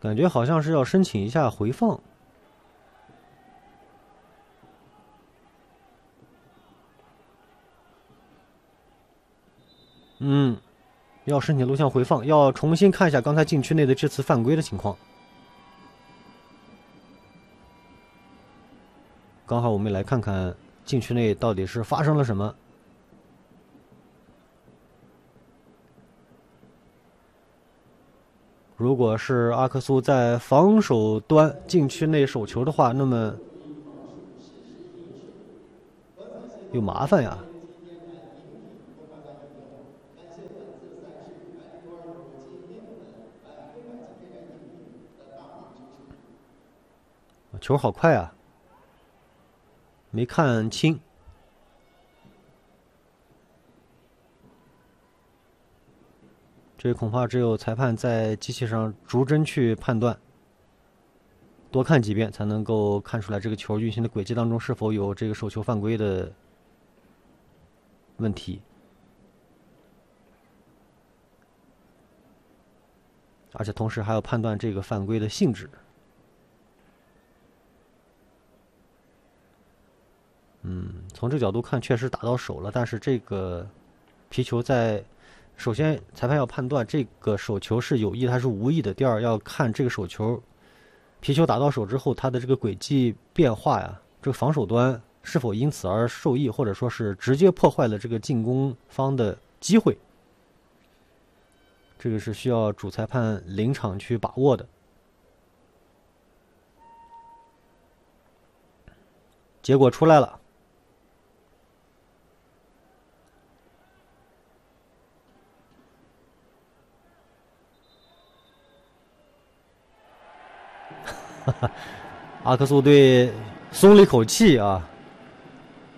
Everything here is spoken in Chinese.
感觉好像是要申请一下回放。要申请录像回放，要重新看一下刚才禁区内的这次犯规的情况。刚好我们来看看禁区内到底是发生了什么。如果是阿克苏在防守端禁区内守球的话，那么有麻烦呀。球好快啊，没看清。这恐怕只有裁判在机器上逐帧去判断，多看几遍才能够看出来这个球运行的轨迹当中是否有这个手球犯规的问题。而且同时还要判断这个犯规的性质。从这个角度看，确实打到手了，但是这个皮球首先裁判要判断这个手球是有意还是无意的。第二，要看这个手球皮球打到手之后，它的这个轨迹变化呀，这个防守端是否因此而受益，或者说是直接破坏了这个进攻方的机会。这个是需要主裁判临场去把握的。结果出来了。阿克苏队松了一口气啊，